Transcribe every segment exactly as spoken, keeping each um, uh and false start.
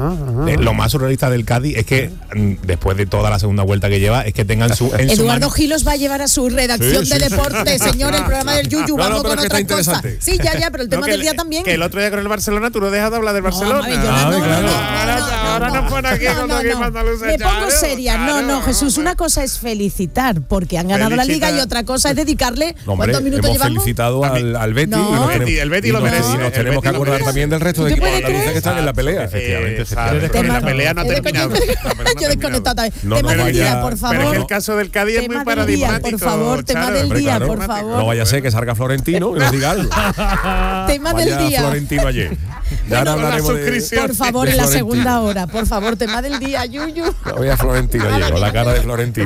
ajá. Eh, lo más surrealista del Cádiz es que mm, después de toda la segunda vuelta que lleva, es que tengan su... En Eduardo su Gilos va a llevar a su redacción sí, de sí, deporte, sí. señor, el programa del Yuyu, no, no, algo con es otra cosa. Sí, ya, ya, pero el tema no, del le, día también. Que el otro día con el Barcelona tú no dejas de hablar del Barcelona. No, yo no, no, no, no, ahora nos pone aquí con lo que manda Luis. Me pongo seria. No, no, Jesús, una cosa es felicitar porque han ganado la Liga y otra cosa es dedicarle ¿cuántos minutos hemos llevamos? felicitado al, al Betis. No. Y nos El tenemos, Betis, el Betis y lo nos, merece. y nos El tenemos que Betis lo acordar merece. también del resto de ¿Tú equipos puedes andaluces creer? que están en la pelea. Efectivamente, Eh, sabes, efectivamente. la pelea no ha terminado. Yo he desconectado también. No, Tema no del día, vaya- por Pero es que favor. el caso del Cádiz es muy Tema del día, paradigmático. por favor, tema Charo. del Hombre, día, claro. por favor. No vaya a ser que salga Florentino y nos diga algo. Tema del Vaya día. Florentino ayer. Ya ahora con la hablaremos de, suscripción. Por favor, de en la Florentino. segunda hora. Por favor, tema del día, Yuyu. No voy a Florentino ayer, con la cara de Florentino.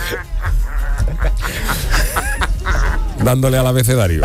Dándole al abecedario.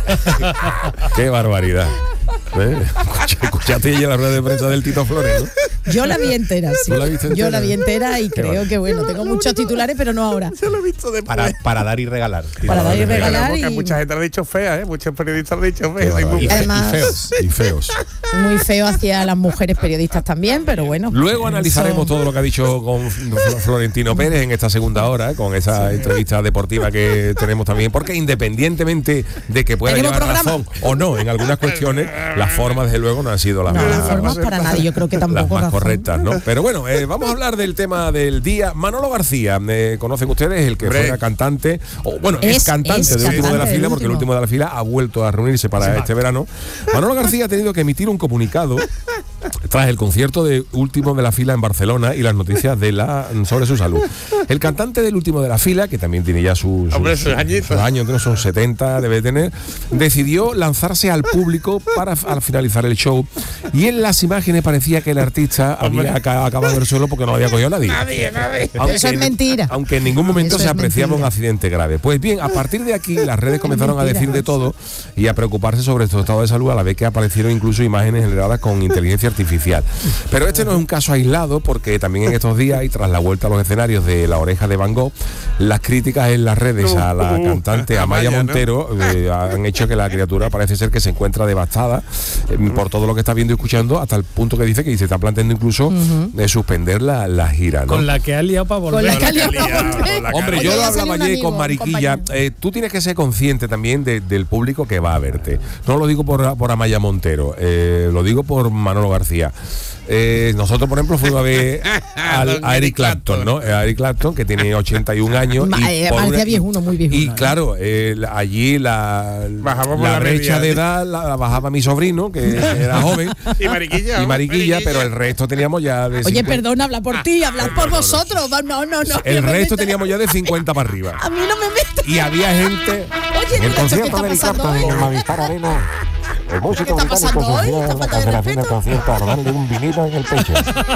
Qué barbaridad. ¿Eh? Escuchaste ayer la rueda de prensa del Tito Flores, ¿no? Yo la vi entera, sí. ¿Tú la viste entera? Yo la vi entera y Qué creo va. que, bueno, tengo muchos titulares, pero no ahora. Yo lo he visto después. Para, para dar y regalar. Para dar y regalar. Porque y- mucha gente lo ha dicho fea, ¿eh? Muchos periodistas lo han dicho Qué fea. Hay barbaridad. muy- Además- y feos. Y feos. Muy feo hacia las mujeres periodistas también, pero bueno. Luego analizaremos Eso- todo lo que ha dicho con Fl- Florentino Pérez en esta segunda hora, ¿eh? Con esa entrevista deportiva que tenemos también, porque independientemente de que pueda Tenemos llevar programa. razón o no en algunas cuestiones, las formas desde luego no han sido las No, más, las formas para nadie, yo creo que las tampoco más razón. correctas, ¿no? Pero bueno, eh, vamos a hablar del tema del día. Manolo García, eh, conocen ustedes, el que Hombre. fuera cantante, o bueno, es, Es- cantante es del último de la cantante del fila, porque el último. último de la fila ha vuelto a reunirse para este verano. Manolo García ha tenido que emitir un comunicado tras el concierto de último de la fila en Barcelona y las noticias de la sobre su salud. El cantante del último de la fila, que también tiene ya sus, Hombre, sus, sus añitos. sus años, no son setenta, debe tener, decidió lanzarse al público para al finalizar el show, y en las imágenes parecía que el artista había aca- acabado del suelo porque no lo había cogido nadie. Nadie, nadie. Aunque Eso es en- mentira. Aunque en ningún momento Eso se es apreciaba mentira. un accidente grave. Pues bien, a partir de aquí las redes comenzaron a mentira. decir de todo y a preocuparse sobre su estado de salud, a la vez que aparecieron incluso imágenes generadas con inteligencia artificial. Pero este no es un caso aislado, porque también en estos días y tras la vuelta a los escenarios de La Oreja de Van Gogh, las críticas en las redes a la Uh, cantante Amaya, Amaya ¿no? Montero eh, han hecho que la criatura parece ser que se encuentra devastada eh, por todo lo que está viendo y escuchando, hasta el punto que dice que se está planteando incluso de suspender la, la gira, ¿no? Con la que ha liado para volver. Con la que ha liado liado para para volver. volver. Hombre, Oye, yo lo ya salió hablaba un ayer amigo, con un Mariquilla. compañero. Eh, tú tienes que ser consciente también de- del público que va a verte. No lo digo por, por Amaya Montero, eh, lo digo por Manolo García. Eh, nosotros, por ejemplo, fuimos a ver al- a Eric Clapton, ¿no? A Eric Clapton, que tiene ochenta y un años. Ma- y eh, por parecía una- viejuno, muy viejuno, Y ¿eh? claro, eh, la- allí la, Bajamos por la la brecha media. de edad la, la bajaba mi sobrino, que era joven. Y Mariquilla. Y Mariquilla, pero el resto teníamos ya de Oye, cincuenta. perdón, habla por ti, habla por vosotros. No, no, no. El no me resto metas. teníamos ya de cincuenta para arriba. A mí no me metas. Y había gente Oye, en el ¿esto qué concierto está de Eric pasando Clapton hoy? en el Movistar Arena. El músico ¿Qué está británico pasando hoy? sufrió ¿Esta la falta de cancelación del respeto? concierto al darle un vinilo en el pecho.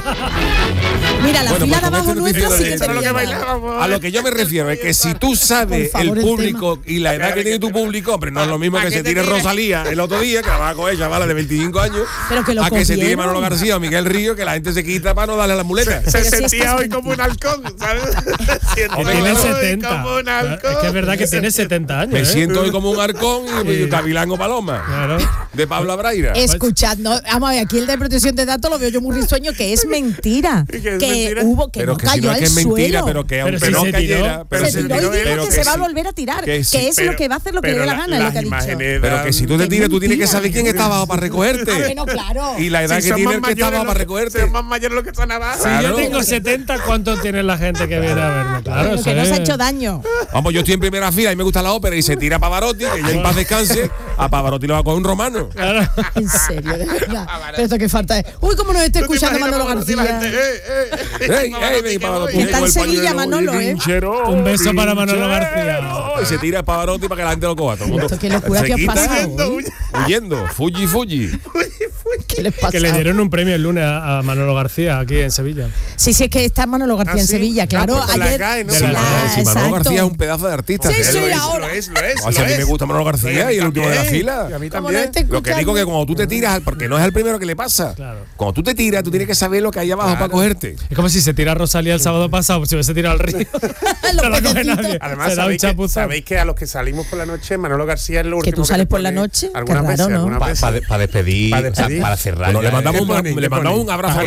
Mira, la Bueno, fila pues de con abajo esto nuestra te sí quiero que decir, te Lo que viene. bailábamos. A lo que yo me refiero es que si tú sabes Por favor, el el público y la edad que tiene tu público, hombre, no es lo mismo ¿A que qué se te tire tires? Rosalía el otro día, que la va a coger chavala de veinticinco años, Pero que lo a que se tire cogieron. Manolo García o Miguel Río, que la gente se quita para no darle las muletas. Se Pero si sentía estás hoy como un halcón, ¿sabes? Siento Que hoy tiene como setenta. un halcón. Es que es verdad que tiene setenta años. Me ¿eh? siento hoy como un arcón y Sí. Gavilán o Paloma, Claro. de Pablo Abraira. Escuchando, vamos a ver, aquí el de protección de datos lo veo yo muy risueño, que es mentira. ¿Y que es que mentira? hubo, que Pero no que si cayó no es al que es mentira, suelo. pero que aunque si no se cayera, tiró, pero se se tiró y tiró, dijo pero que se va a sí. volver a tirar. Que Que, sí, es lo que va a hacer lo que le dé la gana, es lo que ha dicho. Pero que si tú te Qué tiras, tú tienes que mentira. saber quién está abajo para recogerte. Ah, bueno, claro. Y la edad Si que son tiene más el que está mayores abajo lo para que- recogerte. son más mayores lo que son abajo. Si Claro. yo tengo setenta, ¿cuánto tiene la gente que viene a verme? Claro, Pero eso que no se ha es- hecho daño. Vamos, yo estoy en primera fila y me gusta la ópera y se tira a Pavarotti, que ya en paz descanse. A Pavarotti lo va a coger un romano. Claro. En serio, de verdad. Pero esto que falta es. Uy, cómo nos está ¿Tú te escuchando imaginas Manolo Pavarotti, la García. gente, eh, eh, eh, ¡Ey, Pavarotti, ey, ven, que Pavarotti! voy. Está en con el Sevilla, pañuelo, Manolo, uy, ¿eh? pinchero, Un beso para Manolo pinchero. García. Y se tira a Pavarotti para que la gente lo coja. Todo el mundo Esto, qué locura se que os quita pasa Huyendo, hoy. huyendo. huyendo. Fuji, Fuji. ¿Qué les pasa? Que le dieron un premio el lunes a a Manolo García aquí en Sevilla. Sí, sí, es que está Manolo García Ah, en sí. Sevilla, claro. Ah, pues con la ayer. C A E, ¿no? Sí, De la la- C A E, Si Manolo exacto. García es un pedazo de artista. Sí, ¿eh? sí, Lo es, ahora. lo es, lo es, O sea, a lo mí me es. gusta Manolo García y el último de la también. fila. Y a mí Como también. no esté Lo que digo que cuando tú te tiras, porque no es el primero que le pasa. Claro. Cuando tú te tiras, tú tienes que saber lo que hay abajo para cogerte. Es como si se tira Rosalía el sábado pasado, si hubiese tirado al río. Los No lo coge pececitos. nadie. Además, Se da un sabéis que, chapuzón. sabéis que a los que salimos por la noche, Manolo García es lo último tú sales les por la pone noche, algunas qué veces, raro, ¿no? algunas Para veces. despedir, Pa' o sea, despedir. para cerrar. Bueno, le ya, mandamos, ¿eh? un, Qué bonito, le qué mandamos un bonito. abrazo a